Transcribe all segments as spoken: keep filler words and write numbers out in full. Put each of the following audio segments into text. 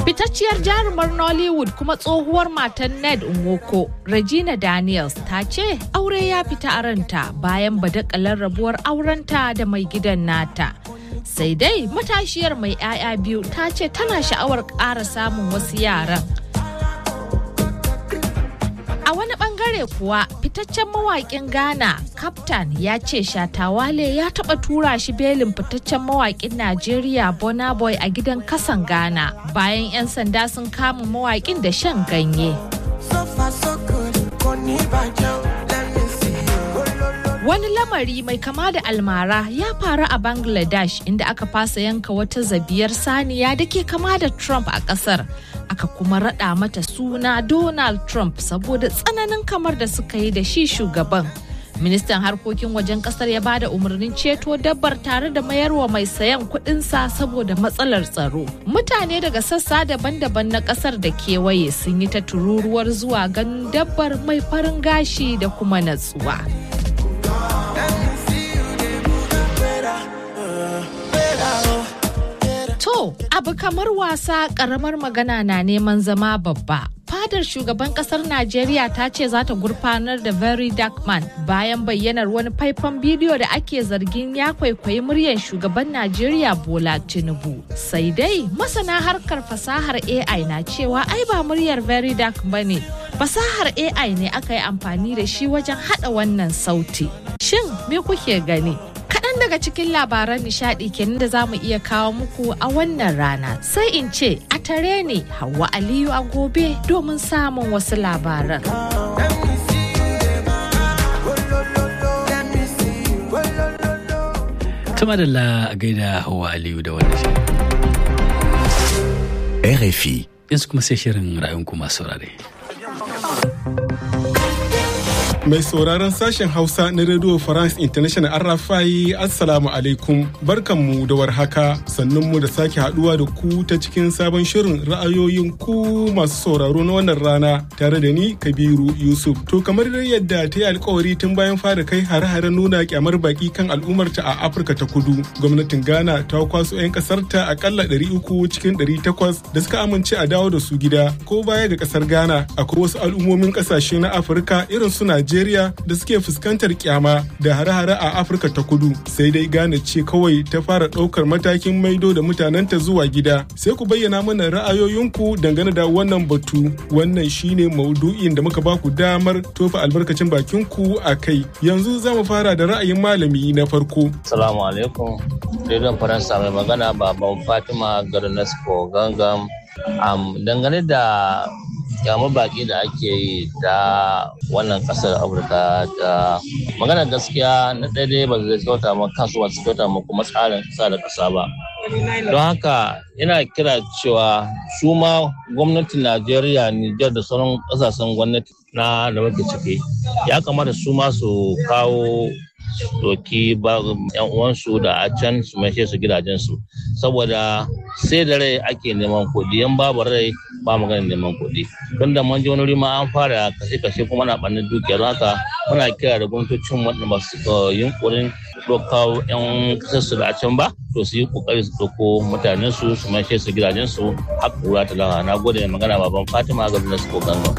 Fitacciyar jarumar Nollywood kuma tsohuwar matan Ned Nwoko, Regina Daniels, ta ce aure ya fita a ranta bayan badakalar rabuwar aurenta da mai gidan nata. Sai dai matashiyar mai 'ya'ya biyu ta ce tana sha'awar ƙara samun wasu yaran. A wani bangare kuwa fitaccen mawaƙin Ghana, Captain, ya ce Shatta Wale ya taɓa tura shi belin fitaccen mawaƙin Najeriya Burna Boy a gidan kasan Ghana bayan 'yan sanda sun kama mawaƙin da shan ganye. Wani lamari mai kama da almara ya faru a Bangladesh inda aka fasa yanka wata zabiyar saniya da ke kama da Trump a ƙasar. Aka kuma raɗa mata suna Donald Trump saboda tsananin kamar da suka yi da shi shugaban. Ministan harkokin wajen kasar ya bada umarnin ceto dabbar tare da mayarwa mai sayan kuɗinsa saboda matsalar tsaro. Mutane daga sassa daban-daban na kasar da kewaye sun yi ta tururuwar zuwa ganin dabbar mai farin gashi da kuma natsuwa. To, abu kamar wasa ƙaramar magana na neman zama babba. Fadar shugaban kasar Najeriya ta ce za ta gurfanar da Very Dark Man bayan bayyanar wani faifan bidiyo da ake zargin ya kwaikwayi muryar shugaban Najeriya Bola Tinubu. Sai dai masana harkar fasahar A I na cewa ai ba muryar Very Dark bane. Fasahar A I ne aka yi amfani da shi wajen hada wannan sauti. Shin me kuke gani? Kaɗan daga cikin labaran nishaɗi kenan da za mu iya kawo muku a wannan rana. Sai in ce a tare ne Hauwa Aliyu a gobe domin samun wasu labaran. Tuma da la gaida Hauwa Aliyu da wannan shi. R F I. Yanzu kuma sai shirin ra'ayinku masu saurare. Mai sauraron sashen Hausa na Radio France International R F I, Assalamu alaikum. Barkanmu da warhaka, sannunmu da sake haduwa da ku ta cikin sabon shirin ra'ayoyin ku masu sauraro na wannan rana tare da ni Kabiru Yusuf. To kamar yadda ta yi alkawari tun bayan fara kai hare-hare nuna kyamar baki kan al'ummarta a Afirka ta Kudu, gwamnatin Ghana ta kwaso 'yan kasarta akalla ɗari uku cikin ɗari takwas da suka amince a dawo da su gida. Ko baya ga kasar Ghana, akwai wasu al'ummomin kasashe na Afirka irin su Najeriya da suke fuskantar kyama da hare-hare a Afirka ta Kudu. Sai dai Ghana ce kawai ta fara ɗaukar matakin maido da mutanenta zuwa gida. Sai ku bayyana mana ra'ayoyinku dangane da wannan batu. Wannan shine maudu'in da muka baku damar tofa albarkacin bakinku a kai. Yanzu za mu fara da ra'ayin malami na farko. Assalamu alaikum. Rediyon Faransa mai magana baban Fatima Garnasco Gangam. Um, dangane da kyamar baki da ake yi da wannan kasar Afirka, da magana gaskiya na daidai ba zai kyauta ma kansu ba su kyauta ma kuma tsarin kasa da kasa ba. Don haka ina kira cewa su ma gwamnatin Najeriya, Nijar da sauran kasashen gwamnati na da muke ciki ya kamata su ma su kawo doki ba yan uwansu da a can su maishe su gidajensu, saboda sai da rai ake neman kuɗi, yan babu rai ba maganin neman kuɗi. Don da mun ji wani ma an fara kashe-kashe kuma na ɓannin dukiyar haka muna kira da gwamnatocin waɗanda ba su yunkurin ɗaukawo yan kasarsu da a can ba, to su yi ƙoƙari su ɗauko mutanen su su maishe su gidajensu har ƙura ta lawa. Na gode magana baban Fatima ga su ko ganga.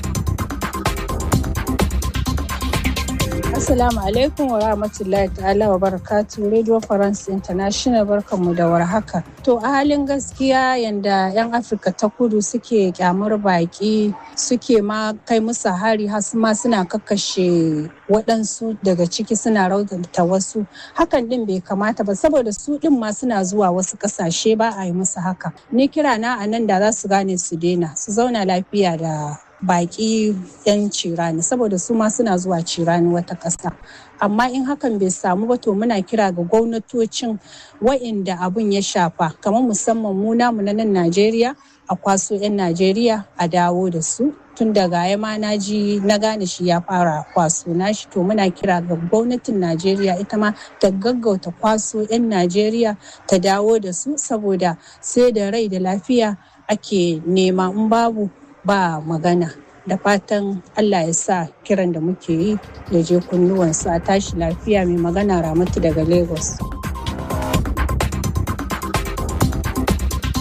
Assalamu alaikum wa rahmatullahi ta'ala wa barakatuh. Radio France International, barkanmu da warhaka. To a halin gaskiya yanda 'yan Afirka ta Kudu suke kyamar baki, suke ma kai musu hari, har ma suna kakkashe waɗansu daga ciki, suna raunata wasu. Hakan din bai kamata ba, saboda su din ma suna zuwa wasu ƙasashe ba a yi musu haka. Ni kira na a nan da za su gane su daina, su zauna lafiya da baki yan cirani, saboda su ma suna zuwa cirani wata ƙasa. Amma in hakan bai samu ba, to muna kira ga gwamnatocin wa'inda abun ya shafa, kamar musamman mu namu na nan Najeriya, a kwaso 'yan Najeriya a dawo da su. Tun daga yama na ji na gane shi ya fara kwaso nashi, to muna kira ga gwamnatin Najeriya ita ma ta gaggauta kwaso 'yan Najeriya ta dawo da su, saboda sai da rai da lafiya ake nema, in babu ba magana. Da fatan Allah ya sa kiran da muke yi ya je kunnuwansu. A tashi lafiya. Mai magana Ramatu daga Lagos.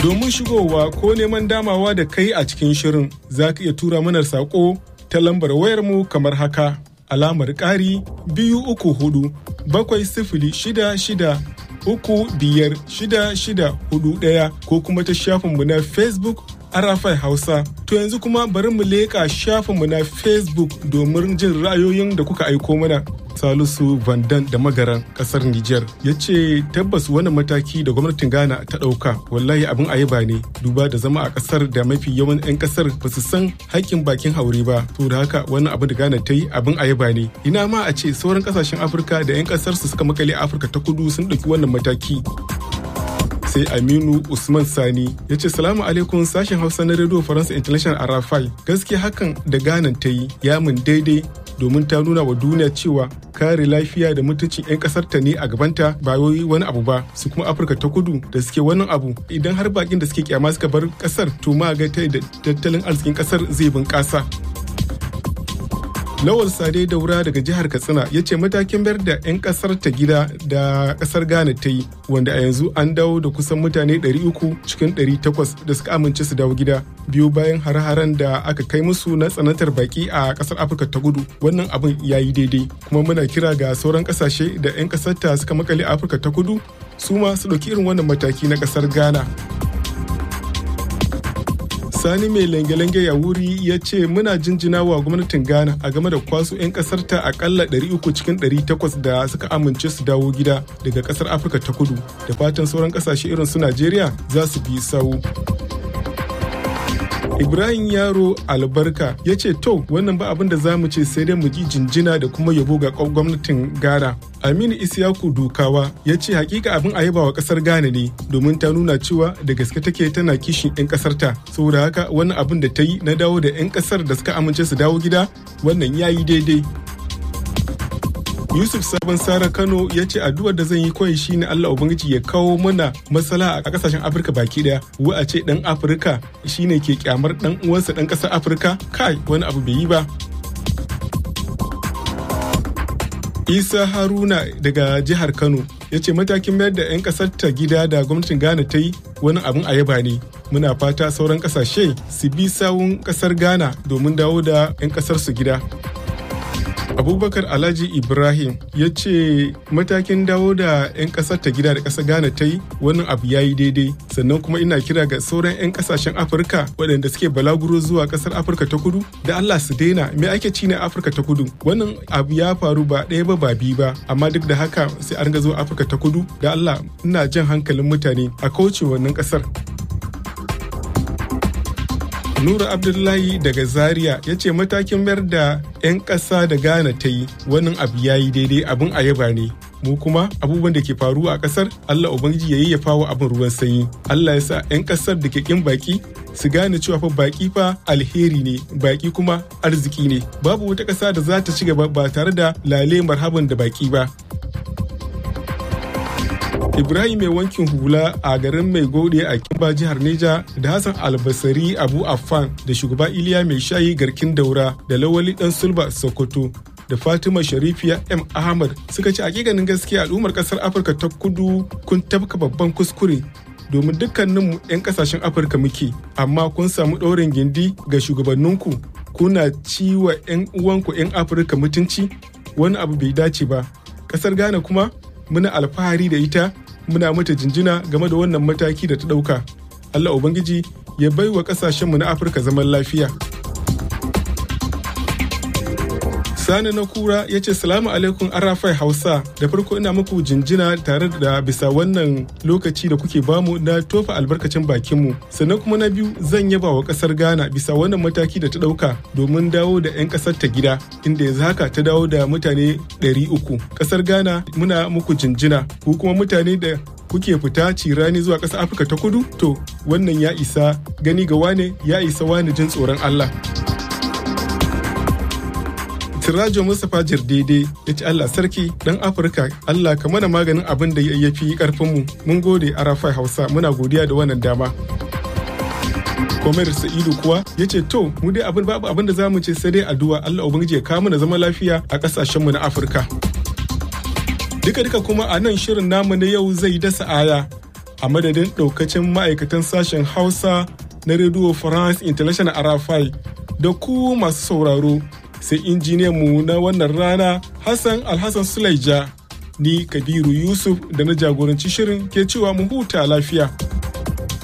Domin shigowa ko neman damawa da kai a cikin shirin za ka iya tura mana saƙo ta lambar wayarmu kamar haka alamar ƙari biyu uku hudu bakwai sifili shida shida uku biyar shida shida hudu ɗaya ko kuma ta shafinmu na Facebook Arafai Hausa. To yanzu kuma bari mu leƙa shafinmu na Facebook domin jin ra'ayoyin da kuka aiko mana. Salisu Vandan da Magaran kasar Nijar ya ce tabbas wannan mataki da gwamnatin Ghana ta ɗauka wallahi abin ayaba ne duba da zama a kasar da mafi yawan 'yan kasar ba su san haƙƙin bakin haure ba. To da haka wannan abu da Ghana ta yi abin ayaba ne. Ina ma a ce sauran kasashen Afirka da 'yan kasar su suka makale Afirka ta kudu sun ɗauki wannan mataki. Sai Aminu Usman Sani ya ce salamu alaikum sashen Hausa na Radio Faransa International Arafai. Gaskiya hakan da Ghana ta yi ya mun daidai domin ta nuna wa duniya cewa kare lafiya da mutuncin 'yan kasar ta ne a gabanta ba wai wani abu ba. Su kuma Afirka ta kudu da suke wannan abu idan har bakin da suke kyama suka bar kasar to ma ga ta da tattalin arzikin kasar zai bunƙasa. Lawal Sade Daura daga jihar Katsina ya ce matakin bayar da 'yan kasar ta gida da kasar Ghana ta yi wanda a yanzu an dawo da kusan mutane ɗari uku cikin ɗari takwas da suka amince su dawo gida biyu bayan hare-haren da aka kai musu na tsanantar baki a kasar Afirka ta kudu. Wannan abin ya yi daidai kuma muna kira ga sauran kasashe da 'yan kasar ta suka makale Afirka ta kudu su ma su ɗauki irin wannan mataki na kasar Ghana. Sani mai lange-lange ya wuri ya ce muna jinjina wa gwamnatin Ghana a game da kwaso 'yan kasar ta akalla ɗari uku cikin ɗari takwas da suka amince su dawo gida daga kasar Afirka ta kudu da fatan sauran kasashe irin su Najeriya za su bi sau. Ibrahim Yaro Albarka ya ce to wannan ba abin da za mu ce sai dai mu ji jinjina da kuma yabo ga gwamnatin Ghana. Aminu Isiyaku Dukawa ya ce hakika abin a yaba wa kasar Ghana ne domin ta nuna cewa da gaske take tana kishin 'yan kasar ta. Saboda haka wannan abin da ta yi na dawo da 'yan kasar da suka amince su dawo gida wannan ya yi daidai. Yusuf Sabon Sara Kano ya ce addu'ar da zan yi kawai shine Allah Ubangiji ya kawo mana matsala a kasashen Afirka baki daya. Wa a ce dan Afirka shine ke kyamar dan uwansa dan kasar Afirka kai wani abu bai yi ba. Isa Haruna daga jihar Kano ya ce matakin mayar da 'yan kasar ta gida da gwamnatin Ghana ta yi wani abin ayaba ne. Muna fata sauran kasashe su bi sawun kasar Ghana domin dawo da 'yan kasar su gida. Abubakar Alhaji Ibrahim ya ce matakin dawo da 'yan kasar ta gida da kasar Ghana ta yi wannan abu ya yi daidai sannan kuma ina kira ga sauran 'yan kasashen Afirka waɗanda suke balaguro zuwa kasar Afirka ta kudu da Allah su daina me ake ci na Afirka ta kudu wannan abu ya faru ba ɗaya ba ba biyu ba amma duk da haka sai an ga zuwa Afirka ta kudu da Allah ina jan hankalin mutane a kauce wannan kasar. Nura Abdullahi daga Zaria ya ce matakin mayar da 'yan ƙasa da Ghana ta yi wannan abu ya yi daidai abin a yaba ne. Mu kuma abubuwan da ke faruwa a ƙasar Allah Ubangiji ya yayyafa wa abin ruwan sanyi. Allah ya sa 'yan ƙasar da ke ƙin baƙi su gane cewa fa baƙi fa alheri ne baƙi kuma arziki ne. Babu wata ƙasa da za ta ci gaba ba tare da lale marhaban da baƙi ba. Ibrahim mai wankin hula a garin mai gode a Kimba jihar Neja da Hassan Albasari Abu Affan da shugaba Iliya mai shayi garkin daura da Lawali dan Sulba Sokoto da Fatima Sharifiya M Ahmad suka ce hakikanin gaskiya al'ummar kasar Afirka ta kudu kun tabka babban kuskure domin dukkaninmu 'yan kasashen Afirka muke amma kun samu ɗaurin gindi ga shugabanninku kuna ciwa 'yan uwanku 'yan Afirka mutunci wani abu bai dace ba. Kasar Ghana kuma muna alfahari da ita muna mata jinjina game da wannan mataki da ta ɗauka. Allah Ubangiji ya bai wa ƙasashenmu na Afirka zaman lafiya. Sani na kura ya ce salamu alaikum Arafai Hausa da farko ina muku jinjina tare da bisa wannan lokaci da kuke bamu na tofa albarkacin bakinmu sannan kuma na biyu zan yaba wa ƙasar Ghana bisa wannan mataki da ta ɗauka domin dawo da 'yan ƙasar ta gida inda yanzu haka ta dawo da mutane ɗari uku. Ƙasar Ghana muna muku jinjina ku kuma mutane da kuke fita cirani zuwa ƙasar Afirka ta kudu to wannan ya isa gani ga wane ya isa wani jin tsoron Allah. Sirajo Mustapha Jirdede ya ce Allah sarki dan Afirka Allah ka mana maganin abin da ya fi karfinmu mun gode Arafai Hausa muna godiya da wannan dama. Komar Sa'idu kuwa ya ce to mu dai abin babu abin da za mu ce sai dai addu'a Allah Ubangiji ya kawo mana zama lafiya a kasashenmu na Afirka. Duka duka kuma a nan shirin namu na yau zai dasa aya A madadin ɗaukacin ma'aikatan sashen Hausa na Radio France International R F I da ku masu sauraro, sai injiniyanmu na wannan rana Hassan Alhassan Sulaija, ni Kabiru Yusuf da na jagoranci shirin ke cewa mu huta lafiya.